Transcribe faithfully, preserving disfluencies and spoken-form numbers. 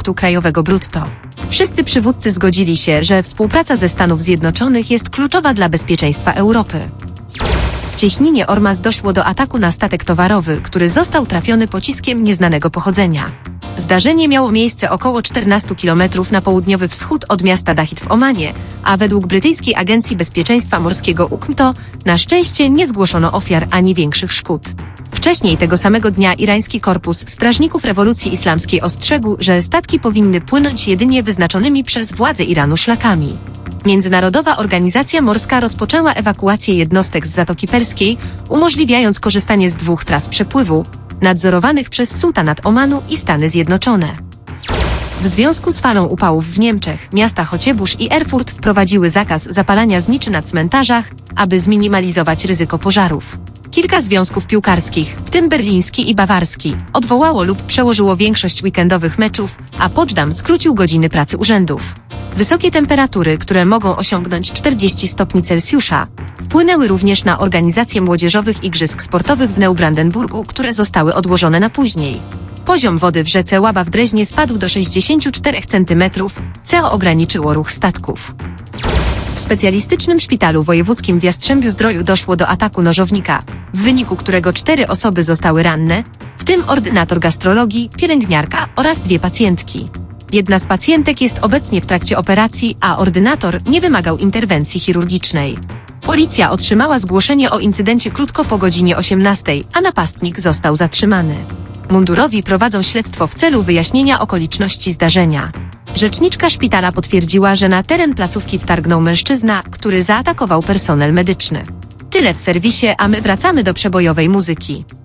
produktu krajowego brutto. Wszyscy przywódcy zgodzili się, że współpraca ze Stanów Zjednoczonych jest kluczowa dla bezpieczeństwa Europy. W cieśninie Ormaz doszło do ataku na statek towarowy, który został trafiony pociskiem nieznanego pochodzenia. Zdarzenie miało miejsce około czternastu kilometrów na południowy wschód od miasta Dahit w Omanie, a według brytyjskiej Agencji Bezpieczeństwa Morskiego U K M to na szczęście nie zgłoszono ofiar ani większych szkód. Wcześniej tego samego dnia irański korpus strażników rewolucji islamskiej ostrzegł, że statki powinny płynąć jedynie wyznaczonymi przez władze Iranu szlakami. Międzynarodowa Organizacja Morska rozpoczęła ewakuację jednostek z Zatoki Perskiej, umożliwiając korzystanie z dwóch tras przepływu, nadzorowanych przez Sułtanat Omanu i Stany Zjednoczone. W związku z falą upałów w Niemczech, miasta Chociebusz i Erfurt wprowadziły zakaz zapalania zniczy na cmentarzach, aby zminimalizować ryzyko pożarów. Kilka związków piłkarskich, w tym berliński i bawarski, odwołało lub przełożyło większość weekendowych meczów, a Poczdam skrócił godziny pracy urzędów. Wysokie temperatury, które mogą osiągnąć czterdzieści stopni Celsjusza, wpłynęły również na organizację młodzieżowych igrzysk sportowych w Neubrandenburgu, które zostały odłożone na później. Poziom wody w rzece Łaba w Dreźnie spadł do sześćdziesięciu czterech centymetrów, co ograniczyło ruch statków. W specjalistycznym szpitalu wojewódzkim w Jastrzębiu-Zdroju doszło do ataku nożownika, w wyniku którego cztery osoby zostały ranne, w tym ordynator gastrologii, pielęgniarka oraz dwie pacjentki. Jedna z pacjentek jest obecnie w trakcie operacji, a ordynator nie wymagał interwencji chirurgicznej. Policja otrzymała zgłoszenie o incydencie krótko po godzinie osiemnastej, a napastnik został zatrzymany. Mundurowi prowadzą śledztwo w celu wyjaśnienia okoliczności zdarzenia. Rzeczniczka szpitala potwierdziła, że na teren placówki wtargnął mężczyzna, który zaatakował personel medyczny. Tyle w serwisie, a my wracamy do przebojowej muzyki.